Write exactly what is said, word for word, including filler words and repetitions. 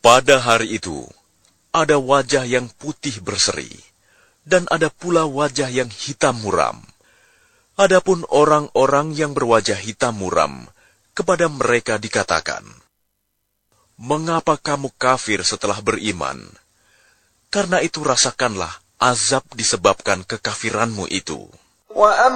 Pada hari itu, ada wajah yang putih berseri, dan ada pula wajah yang hitam muram. Adapun orang-orang yang berwajah hitam muram, kepada mereka dikatakan, "Mengapa kamu kafir setelah beriman? Karena itu rasakanlah azab disebabkan kekafiranmu itu."